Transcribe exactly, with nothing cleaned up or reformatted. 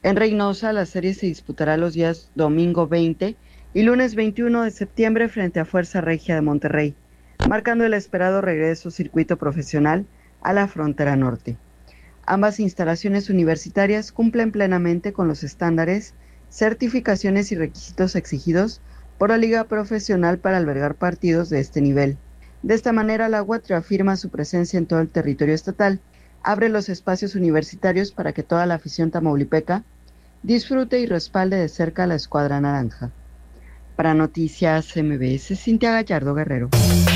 En Reynosa, la serie se disputará los días domingo veinte y lunes veintiuno de septiembre frente a Fuerza Regia de Monterrey, marcando el esperado regreso circuito profesional a la frontera norte. Ambas instalaciones universitarias cumplen plenamente con los estándares, certificaciones y requisitos exigidos por la Liga Profesional para albergar partidos de este nivel. De esta manera, la U A T reafirma su presencia en todo el territorio estatal, abre los espacios universitarios para que toda la afición tamaulipeca disfrute y respalde de cerca a la escuadra naranja. Para Noticias M B S, Cintia Gallardo Guerrero.